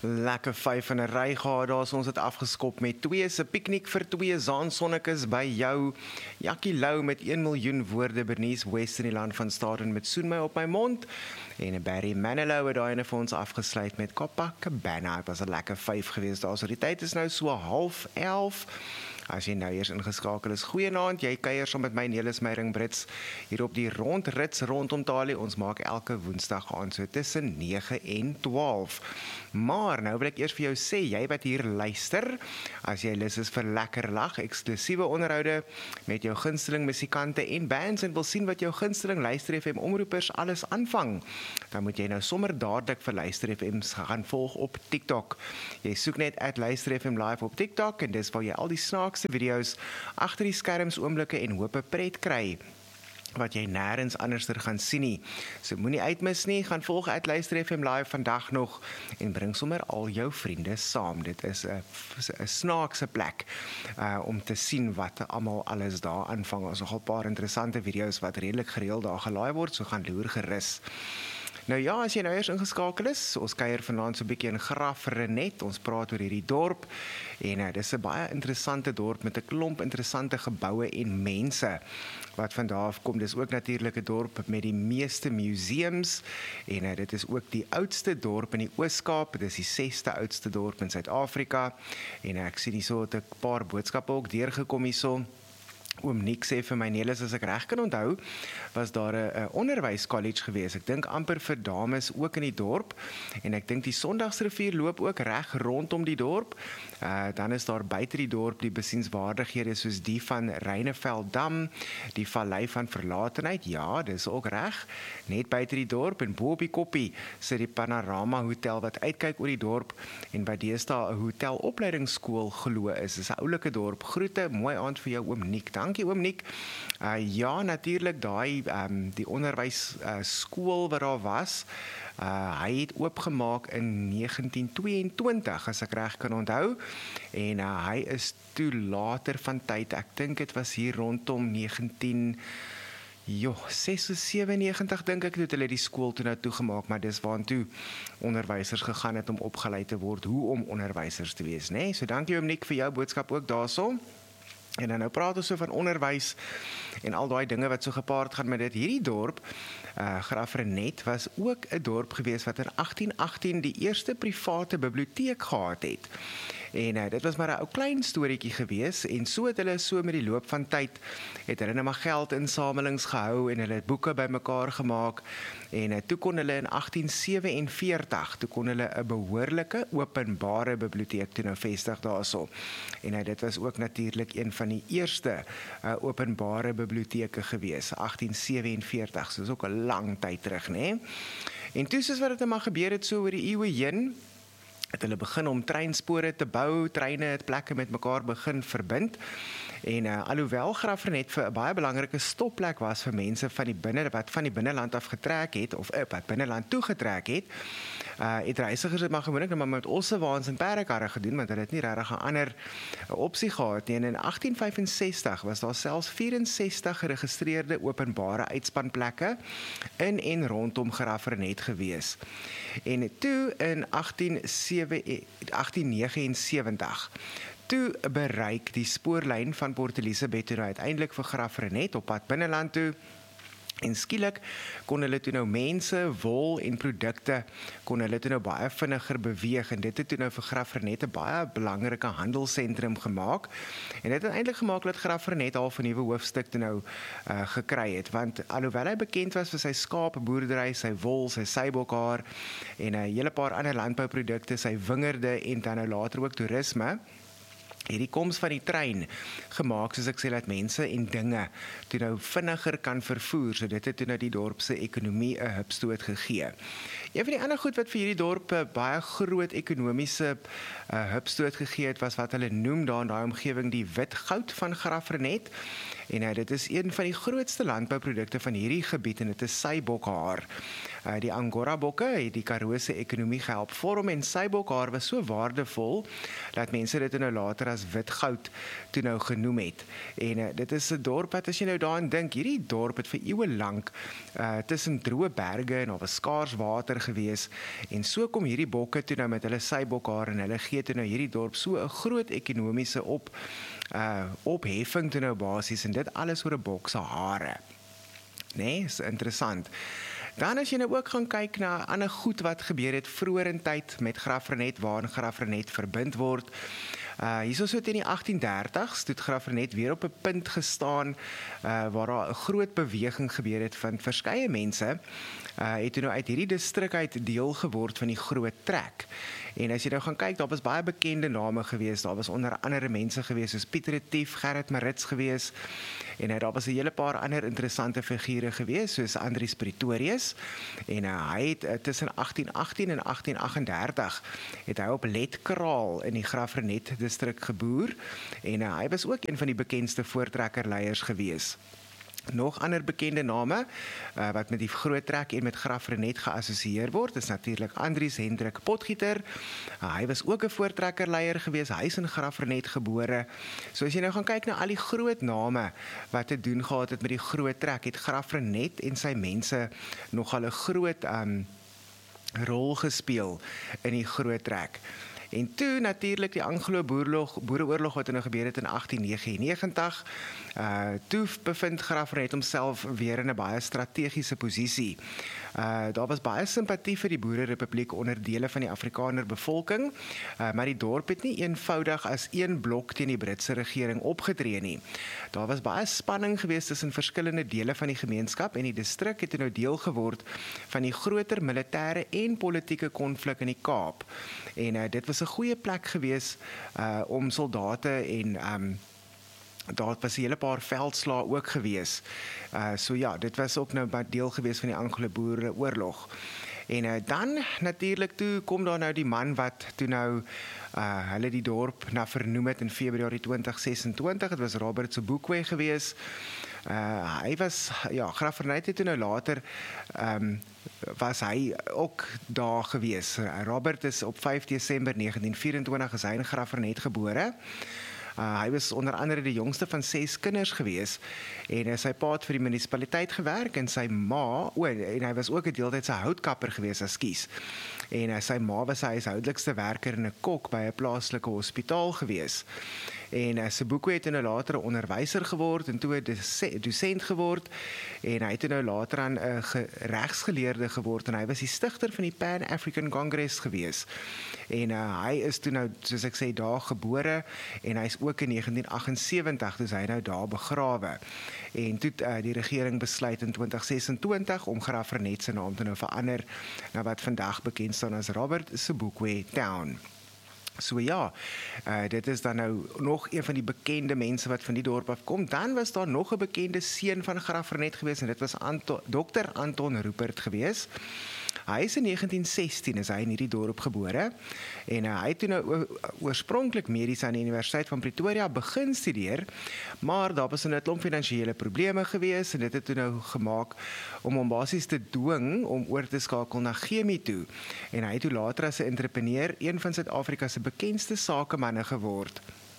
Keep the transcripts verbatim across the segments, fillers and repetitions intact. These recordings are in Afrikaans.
Lekker vyf in 'n ry gehad, daar is ons het afgeskop met twee se piknik vir twee Zaansonnekes by jou. Jackie Lou met een miljoen woorde, Bernice West in die land van Staden met Soen my op my mond. En Barry Manilow het daai vir ons afgesluit met Copacabana. Dit was 'n lekker vyf geweest daar. So die tyd is nou so half elf. As jy nou eers ingeskakel is, goeienaand, jy kuier saam met my Nelis Meyring Brits hier op die rondrits rondom Talie. Ons maak elke woensdag aan so tussen nege en twaalf. Maar nou wil ek eers vir jou sê, jy wat hier luister, as jy lus is vir lekker lag, eksklusiewe onderhoude met jou gunsteling musikante en bands en wil sien wat jou gunsteling Luister F M omroepers alles aanvang, dan moet jy nou sommer dadelik vir Luister F M gaan volg op TikTok. Jy soek net at Luister F M live op TikTok en dis waar jy al die snaakse video's, agter die skerms oomblikke en hoop 'n pret kry wat jy nêrens anderster gaan sien nie. So moenie uitmis nie, gaan volg uit Luister F M live vandag nog en bring sommer al jou vriende saam. Dit is 'n 'n snaakse plek uh, om te sien wat almal alles daar aanvang. Ons nogal 'n paar interessante video's wat redelik gereeld daar gelaai word, so gaan loer gerus. Nou ja, as jy nou eers ingeskakel is, ons kuier vanaand so 'n bietjie in Graaff-Reinet, ons praat oor hierdie dorp, en uh, dis 'n baie interessante dorp met 'n klomp interessante geboue en mense wat van daar af kom. Dis ook natuurlik 'n dorp met die meeste museums, en uh, dit is ook die oudste dorp in die Oos-Kaap, dit is die sesde oudste dorp in Suid-Afrika, en uh, ek sien hierso het 'n paar boodskappe ook deurgekom hierso. Oom Nick sê vir my, Nelis, as ek reg kan onthou, was daar 'n onderwyskollege gewees. Ek dink amper vir dames ook in die dorp, en ek dink die Sondagsrivier loop ook reg rondom die dorp. Uh, dan is daar buite die dorp die besienswaardighede soos die van Reinevelddam, die Vallei van Verlatenheid, ja, dis ook reg, net buite die dorp, en bo op die koppie sit die Panorama Hotel wat uitkyk oor die dorp, en by deesdae 'n hotelopleidingsskool glo is. Dis 'n oulike dorp. Groete, mooi aand vir jou oom Nick. Dankie oom Nick. Uh, ja, natuurlik daai um, die onderwys uh, skool wat daar was. Uh, hy het oopgemaak in negentien tweeëntwintig, as ek reg kan onthou. En uh, hy is toe later van tyd, ek dink dit was hier rondom negentien Jo, sesennegentig dink ek, het hulle die skool toe nou toegemaak, maar dis waantoe onderwysers gegaan het om opgeleid te word, hoe om onderwysers te wees, né? So dankie oom Nick vir jou boodskap ook daarso. En dan nou praat ons so van onderwys en al daai dinge wat so gepaard gaan met dit. Hierdie dorp, uh, Graaff-Reinet, was ook 'n dorp gewees wat in agtien agtien die eerste private biblioteek gehad het. En uh, dit was maar 'n ou klein storieetjie gewees, en so het hulle so met die loop van tyd, het hulle nou maar geldinsamelings gehou, en hulle het boeke bymekaar gemaak, en uh, toe kon hulle in agtien sewenveertig, toe kon hulle 'n behoorlike openbare biblioteek toe nou vestig daarso. En uh, dit was ook natuurlik een van die eerste uh, openbare biblioteke gewees, agtien sewenveertig, so is ook 'n lang tyd terug, né? En toe soos wat dit nou maar gebeur het so oor die eeue heen, het hulle begin om treinspore te bou, treine het plekke met mekaar begin verbind, en uh, alhoewel Graaff-Reinet vir 'n baie belangrike stopplek was vir mense van die binne, wat van die binneland af getrek het, of uh, wat binneland toe getrek het, uh, het reisigers het maar gewoonlik nou maar met ossewaans en perdekarre gedoen, want hulle het nie regtig 'n ander uh, opsie gehad nie. En in agtien vyfensestig was daar selfs vierensestig geregistreerde openbare uitspanplekke in en rondom Graaff-Reinet gewees. En toe in agtien negenensewentig, toe bereik die spoorlyn van Port Elizabeth toe nou uiteindelik vir Graaff-Reinet op pad binneland toe, en skielik kon hulle toe nou mense, wol en produkte, kon hulle toe nou baie vinniger beweeg, en dit het toe nou vir Graaff-Reinet 'n baie belangrike handelsentrum gemaak, en dit het eintlik gemaak dat Graaff-Reinet al 'n nuwe hoofstuk toe nou uh, gekry het, want alhoewel hy bekend was vir sy skaapboerdery, sy wol, sy seibokhaar, en 'n hele paar ander landbouprodukte, sy wingerde, en dan nou later ook toerisme, hierdie koms van die trein gemaak, soos ek sê, dat mense en dinge toe nou vinniger kan vervoer, so dit het toe nou die dorp se ekonomie 'n hupstoot gegee. Een van die ander goed wat vir hierdie dorp 'n baie groot ekonomiese uh, hupstoot gegee het, was wat hulle noem daar in daai omgewing die wit goud van Graaff-Reinet, en uh, dit is een van die grootste landbouprodukte van hierdie gebied, en dit is seibokhaar. Uh, die Angora bokke het die Karoo se ekonomie gehelp vorm en sy bokhaar was so waardevol dat mense dit nou later as wit goud toe nou genoem het. En uh, dit is 'n dorp wat as jy nou daaraan dink, hierdie dorp het vir eeue lank uh, tussen droë berge en daar was skaars water gewees en so kom hierdie bokke toe nou met hulle sybokhaar en hulle gee toe nou hierdie dorp so 'n groot ekonomiese op uh, opheffing toe nou basies en dit alles oor 'n bok se hare. Nee, is interessant. Dan as jy nou ook gaan kyk na ander goed wat gebeur het vroeër in tyd met Graaff-Reinet, waarin Graaff-Reinet verbind word. Uh, hierso so teen die agtien dertigs, toe het Graaff-Reinet weer op 'n punt gestaan uh, waar daar 'n groot beweging gebeur het van verskeie mense. Uh, het toe nou uit hierdie distrik uit deel geword van die Groot Trek. En as jy nou gaan kyk, daar was baie bekende name gewees, daar was onder andere mense gewees soos Piet Retief, Gerrit Marits gewees, en uh, daar was 'n hele paar ander interessante figure gewees, soos Andries Pretorius, en uh, hy het uh, tussen agtien agtien en agtien agt agt dertig, het hy op Letkraal in die Graaff-Reinet distrik geboer, en uh, hy was ook een van die bekendste voortrekkerleiers gewees. Nog ander bekende name uh, wat met die Groot Trek en met Graaff-Reinet geassosieer word, is natuurlik Andries Hendrik Potgieter. Uh, hy was ook 'n voortrekkerleier gewees, hy is in Graaff-Reinet gebore. So as jy nou gaan kyk na al die groot name wat te doen gehad het met die Groot Trek, het Graaff-Reinet en sy mense nogal 'n groot um, rol gespeel in die Groot Trek. En toe natuurlik die Anglo-Boereoorlog wat nou gebeur het in agtien negenennegentig. Uh, toe bevind Graaff-Reinet homself weer in 'n baie strategiese posisie. Uh, daar was baie simpatie vir die Boererepubliek onder dele van die Afrikaner bevolking, uh, maar die dorp het nie eenvoudig as een blok teen die Britse regering opgetree nie. Daar was baie spanning gewees tussen verskillende dele van die gemeenskap en die distrik het nou deel geword van die groter militêre en politieke konflik in die Kaap. En uh, dit was 'n goeie plek gewees uh, om soldate en um, daar was 'n hele paar veldslae ook gewees. Uh, so ja, dit was ook nou baie deel gewees van die Anglo-Boereoorlog. En uh, dan natuurlik toe kom daar nou die man wat toe nou uh, hulle die dorp na vernoem het in Februarie twintig sesentwintig. Dit was Robert Sobukwe gewees. Uh, hy was, ja, Graaff-Reinet het toe nou later um, was hy ook daar gewees. Robert is op vyf Desember negentien vyerentwintig is hy in Graaff-Reinet gebore. Uh, hy was onder andere die jongste van ses kinders gewees en uh, sy pa het vir die munisipaliteit gewerk en sy ma, o, en hy was ook 'n deeltydse houtkapper gewees, ekskuus. En uh, sy ma was sy huishoudelikste werker in 'n kok by 'n plaaslike hospitaal gewees. En uh, Sobukwe het nou later 'n onderwyser geword en toe 'n dosent geword en hy het nou later aan 'n uh, regsgeleerde geword en hy was die stigter van die Pan African Congress gewees. En uh, hy is toe nou, soos ek sê, daar gebore en hy is ook in negentien agt en sewentig, dus hy nou daar begrawe. En toe uh, die regering besluit in twintig sesentwintig om Graaff-Reinet se naam te nou verander na wat vandag bekend staan as Robert Sobukwe Town. So ja, uh, dit is dan nou nog een van die bekende mense wat van die dorp afkom. Dan was daar nog 'n bekende seun van Graaff-Reinet gewees en dit was Anton, dokter Anton Rupert gewees. Hy is in negentien sestien is hy in hierdie dorp gebore en uh, hy het toe nou oorspronklik medies aan die Universiteit van Pretoria begin studeer, maar daar was 'n klomp finansiële probleme gewees en dit het toe nou gemaak om hom basies te dwing om oor te skakel na chemie toe. En hy het toe later as 'n entrepreneur een van Suid-Afrika se bekendste sakemanne geword.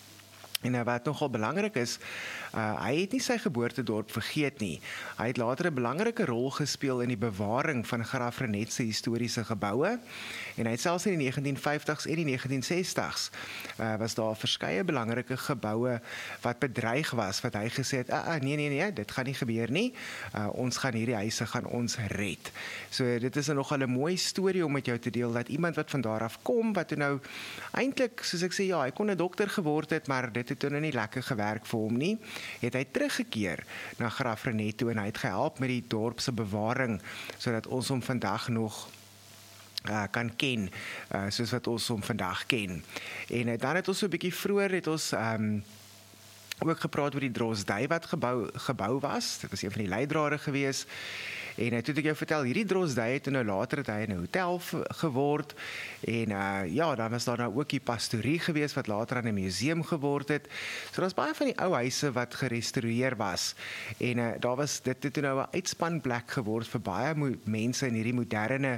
En wat nogal belangrik is, uh, hy het nie sy geboortedorp vergeet nie. Hy het later 'n belangrike rol gespeel in die bewaring van Graaff-Reinet se historiese geboue. En hy het selfs in die negentien vyftigs en die negentien sestigs uh, was daar verskeie belangrike geboue wat bedreig was, wat hy gesê het, ah, ah, nee, nee, nee, dit gaan nie gebeur nie. Uh, ons gaan hierdie huise gaan ons red. So dit is nogal 'n mooi storie om met jou te deel, dat iemand wat van daar af kom, wat nou eintlik, soos ek sê, ja, hy kon 'n dokter geword het, maar dit het toe nou nie lekker gewerk vir hom nie, het hy teruggekeer na Graaff-Reinet toe en hy het gehelp met die dorp se bewaring, sodat ons hom vandag nog uh, kan ken, uh, soos wat ons hom vandag ken. En uh, dan het ons so 'n bietjie vroeër, het ons um, ook gepraat oor die Drosdui wat gebou, gebou was, dit was een van die leidrade gewees, En uh, toe het ek jou vertel, hierdie Drosdey het nou later het hy in 'n hotel geword, en uh, ja, dan was daar nou ook die pastorie gewees, wat later aan 'n museum geword het. So daar's baie van die ou huise wat gerestoreer was, en uh, daar was dit het nou 'n uitspanplek geword vir baie mense in hierdie moderne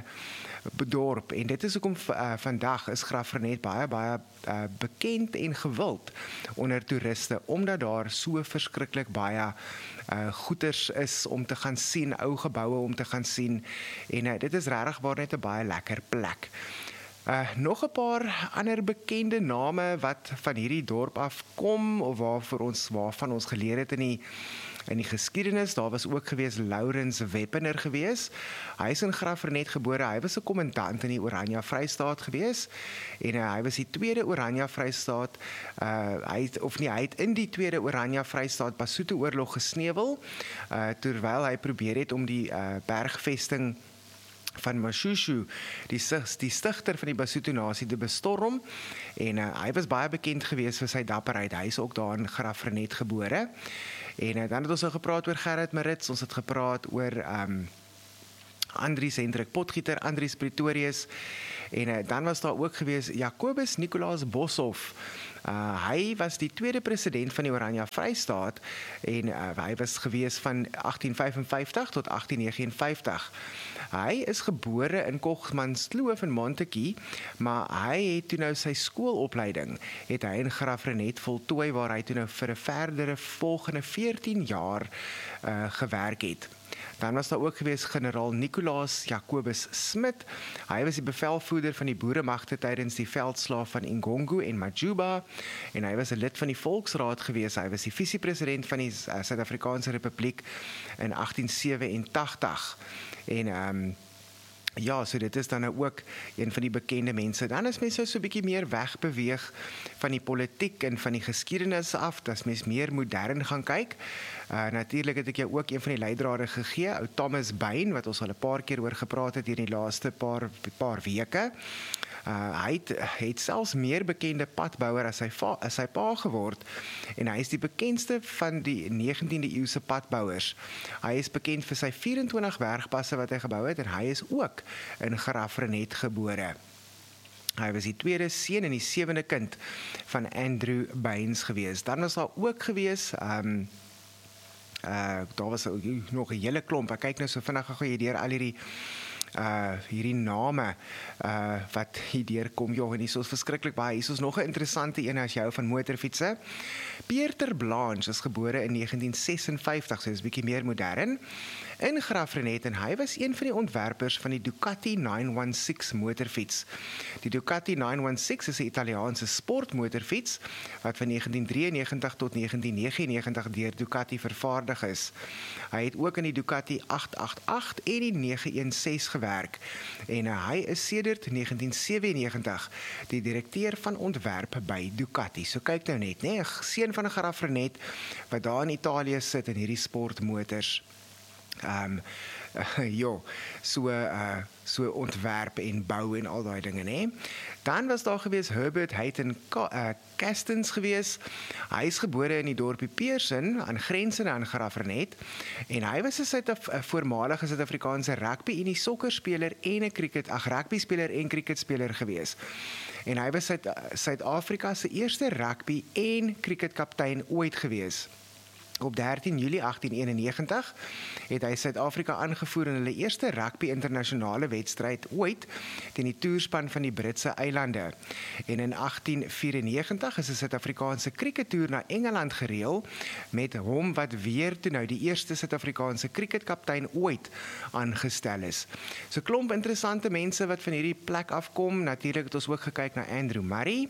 dorp, en dit is hoekom uh, vandag is Graafrenet baie, baie uh, bekend en gewild onder toeriste, omdat daar so verskriklik baie uh, goeders is om te gaan sien, ou geboue om te gaan sien, en uh, dit is regtig waar net 'n baie lekker plek. Uh, nog 'n paar ander bekende name wat van hierdie dorp afkom, of waarvoor ons, waarvan ons geleer het in die In die geskiedenis, daar was ook gewees Laurens Weppener gewees. Hy is in Graafrenet gebore, hy was 'n kommandant in die Oranje Vrystaat gewees, en uh, hy was die tweede Oranje Vrystaat, uh, hy het, of nie, hy het in die tweede Oranje Vrystaat Basotho oorlog gesneuwel, uh, terwyl hy probeer het om die uh, bergvesting van Mashushu, die, die stigter van die Basotho nasie, te bestorm, en uh, hy was baie bekend gewees vir sy dapperheid. Hy is ook daar in Graafrenet gebore. En uh, dan het ons al gepraat oor Gerrit Marits, ons het gepraat oor um, Andries Hendrik Potgieter, Andries Pretorius, en uh, dan was daar ook gewees Jacobus Nicolaas Boshoff. Uh, hy was die tweede president van die Oranje Vrystaat, en uh, hy was gewees van agtien vyf en vyftig tot agtien nege en vyftig. Hy is gebore in Kochmanskloof in Montetjie, maar hy het toe nou sy skoolopleiding, het hy in Graafrenet voltooi, waar hy toe nou vir 'n verdere volgende veertien jaar uh, gewerk het. Dan was daar ook gewees generaal Nicolaas Jacobus Smit. Hy was die bevelvoerder van die boeremagte tydens die veldslae van Ingongo en Majuba, en hy was 'n lid van die Volksraad gewees. Hy was die visiepresident van die Suid-Afrikaanse Republiek in agtien sewe en tagtig. En um, ja, so dit is dan nou ook een van die bekende mense. Dan is mense so 'n bietjie meer wegbeweeg van die politiek en van die geskiedenis af, as mens meer modern gaan kyk. Uh, natuurlik het ek jou ook een van die leidrade gegee, ou Thomas Bain, wat ons al 'n paar keer oor gepraat het hier in die laaste paar, paar weke. Uh, hy het, het selfs meer bekende padbouer as sy, va, as sy pa geword, en hy is die bekendste van die negentiende eeuse padbouers. Hy is bekend vir sy vyf en twintig bergpasse wat hy gebou het, en hy is ook in Graafrenet gebore. Hy was die tweede seun en die sewende kind van Andrew Baines gewees. Dan was daar ook gewees, um, uh, daar was nog 'n hele klomp, ek kyk nou so vinnig gou hier deur al hierdie Uh, hierdie name uh, wat hier deurkom, joh, en hier is verskriklik baie. Hier is nog 'n interessante een as jy hou van motorfietsse. Pieter Blanche is gebore in negentien ses en vyftig, so is 'n bietjie meer modern, in Graafrenet, en hy was een van die ontwerpers van die Ducati nine one six motorfiets. Die Ducati nine one six is 'n Italiaanse sportmotorfiets wat van negentien drieënnegentig tot negentien negenennegentig deur Ducati vervaardig is. Hy het ook in die Ducati agt agt agt en die nege een ses gewerk, en uh, hy is sedert negentien sewennegentig die direkteur van ontwerp by Ducati. So kyk nou net, nee, 'n seun van 'n Graafrenet wat daar in Italië sit in hierdie sportmotors. Um, uh, jo, so, uh, so ontwerp en bou en al daai dinge, nee. Dan was daar gewees Herbert Hayton uh, Castens gewees. Hy is gebore in die dorpie Pearson, aan grensende aan Graafrenet, en hy was 'n Suid-Af- 'n voormalige Suid-Afrikaanse rugby en die sokkerspeler en 'n cricket, ag rugby speler en cricketspeler gewees. En hy was Suid-Afrika se eerste rugby en cricketkaptein ooit gewees. Op dertien Julie agtien eenennegentig het hy Suid-Afrika aangevoer in hulle eerste rugby internasionale wedstryd ooit teen die toerspan van die Britse eilande. En in agtien vyfennegentig is 'n Suid-Afrikaanse crickettoer na Engeland gereël met hom wat weer toe nou die eerste Suid-Afrikaanse cricketkaptein ooit aangestel is. So klomp interessante mense wat van hierdie plek afkom. Natuurlik het ons ook gekyk na Andrew Murray.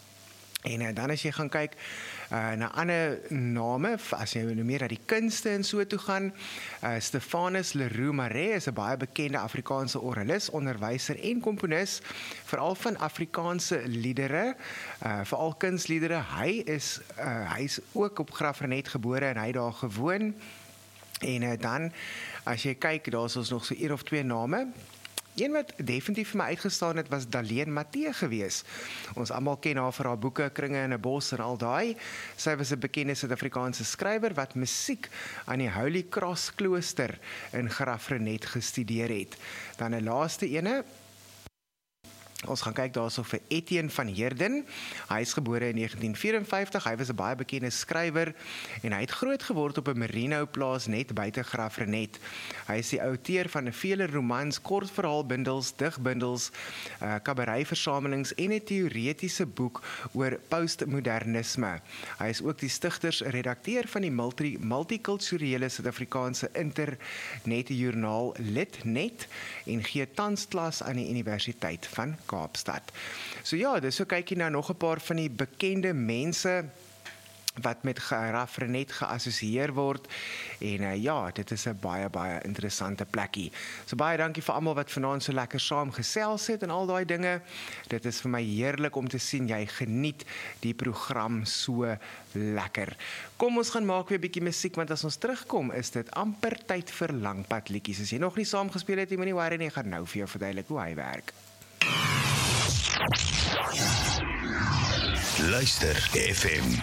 En uh, dan as jy gaan kyk uh, na ander name, as jy nou meer na die kunste en so toe gaan, uh, Stephanus Leroux Marais is 'n baie bekende Afrikaanse orgelis, onderwyser en komponis, veral van Afrikaanse liedere, uh, veral kunsliedere. Hy is, uh, hy is ook op Graafrenet gebore en hy daar gewoon. En uh, dan, as jy kyk, daar is ons nog so een of twee name. Een wat definitief vir my uitgestaan het, was Daleen Matthee gewees. Ons almal ken haar vir haar boeke Kringe in 'n Bos en al daai. Sy was 'n bekende Suid-Afrikaanse skrywer wat musiek aan die Holy Cross Klooster in Graafrenet gestudeer het. Dan 'n laaste ene. Ons gaan kyk daarso vir Etienne van Heerden. Hy is gebore in negentien vyf-en-vyftig. Hy was 'n baie bekende skrywer en hy het groot geword op 'n merino plaas net buite Graafrenet. Hy is die outeur van vele romans, kortverhaalbundels, digbundels, uh, kabaretversamelings en 'n teoretiese boek oor postmodernisme. Hy is ook die stigters-redakteur van die multi multikulturele Suid-Afrikaanse internetjoernaal Litnet en gee tans klas aan die Universiteit van Kaapstad. So ja, dis so kyk jy nou nog 'n paar van die bekende mense wat met Graafrenet geassosieer word en uh, ja, dit is 'n baie baie interessante plekkie. So baie dankie vir almal wat vanaand so lekker saam gesels het en al daai dinge. Dit is vir my heerlik om te sien jy geniet die program so lekker. Kom ons gaan maak weer 'n bietjie musiek want as ons terugkom is dit amper tyd vir langpad liedjies. As jy nog nie saam gespeel het, jy moenie worry nie, ek gaan nou vir jou verduidelik hoe hy werk. Luister F M